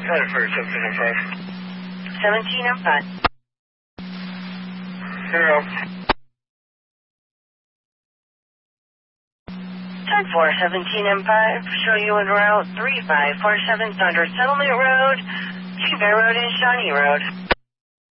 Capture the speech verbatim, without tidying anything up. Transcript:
Headed for seventeen M five. seventeen M five. Zero. ten four, seventeen M five. Show you en route three five four seven Thunder Settlement Road, King Bear Road, and Shawnee Road.